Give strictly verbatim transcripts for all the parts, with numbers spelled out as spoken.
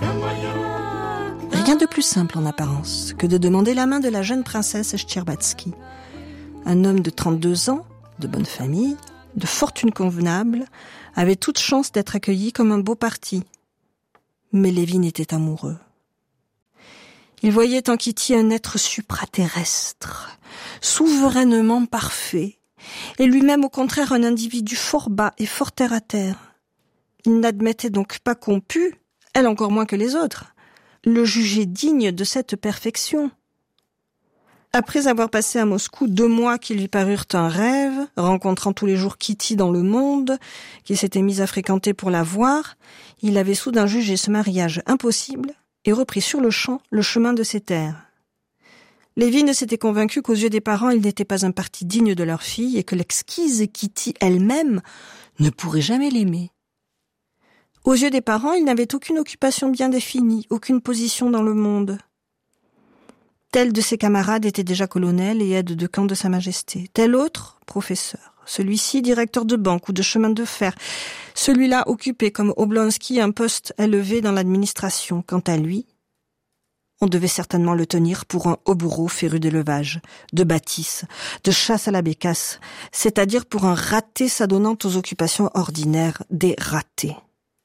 Rien de plus simple en apparence que de demander la main de la jeune princesse Shtcherbatsky. Un homme de trente-deux ans, de bonne famille, de fortune convenable, avait toute chance d'être accueilli comme un beau parti. Mais Lévin était amoureux. Il voyait en Kitty un être supraterrestre, souverainement parfait, et lui-même au contraire un individu fort bas et fort terre à terre. Il n'admettait donc pas qu'on pût, elle encore moins que les autres, le juger digne de cette perfection. Après avoir passé à Moscou deux mois qui lui parurent un rêve, rencontrant tous les jours Kitty dans le monde, qui s'était mise à fréquenter pour la voir, il avait soudain jugé ce mariage impossible et repris sur le champ le chemin de ses terres. Lévin s'était convaincu qu'aux yeux des parents, il n'était pas un parti digne de leur fille et que l'exquise Kitty elle-même ne pourrait jamais l'aimer. Aux yeux des parents, il n'avait aucune occupation bien définie, aucune position dans le monde. Tel de ses camarades était déjà colonel et aide de camp de Sa Majesté. Tel autre, professeur. Celui-ci, directeur de banque ou de chemin de fer. Celui-là occupé comme Oblonsky un poste élevé dans l'administration. Quant à lui, on devait certainement le tenir pour un hobereau féru d'élevage, de bâtisse, de chasse à la bécasse, c'est-à-dire pour un raté s'adonnant aux occupations ordinaires des ratés.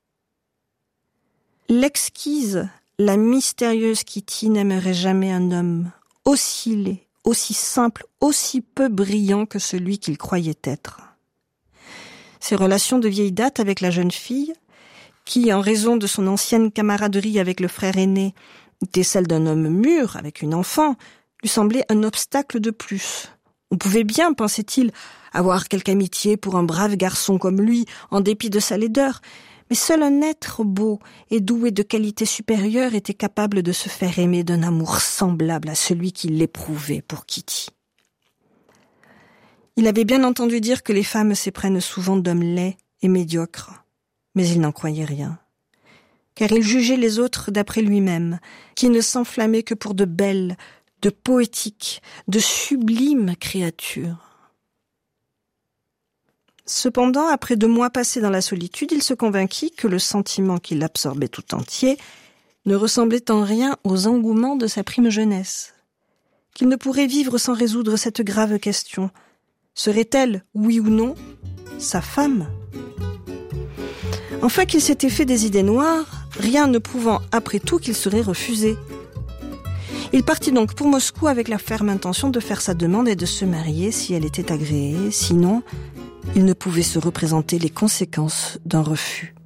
L'exquise, la mystérieuse Kitty n'aimerait jamais un homme aussi laid, aussi simple, aussi peu brillant que celui qu'il croyait être. Ses relations de vieille date avec la jeune fille, qui, en raison de son ancienne camaraderie avec le frère aîné, était celle d'un homme mûr avec une enfant, lui semblait un obstacle de plus. On pouvait bien, pensait-il, avoir quelque amitié pour un brave garçon comme lui, en dépit de sa laideur, mais seul un être beau et doué de qualités supérieures était capable de se faire aimer d'un amour semblable à celui qu'il éprouvait pour Kitty. Il avait bien entendu dire que les femmes s'éprennent souvent d'hommes laids et médiocres, mais il n'en croyait rien. Car il jugeait les autres d'après lui-même, qui ne s'enflammaient que pour de belles, de poétiques, de sublimes créatures. Cependant, après deux mois passés dans la solitude, il se convainquit que le sentiment qui l'absorbait tout entier ne ressemblait en rien aux engouements de sa prime jeunesse, qu'il ne pourrait vivre sans résoudre cette grave question. Serait-elle, oui ou non, sa femme ? Enfin qu'il s'était fait des idées noires, rien ne prouvant après tout qu'il serait refusé. Il partit donc pour Moscou avec la ferme intention de faire sa demande et de se marier si elle était agréée, sinon il ne pouvait se représenter les conséquences d'un refus.